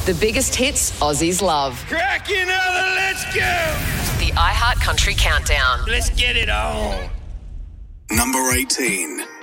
The biggest hits Aussies love. Crack another, let's go! The iHeart Country Countdown. Let's get it on. Number 18.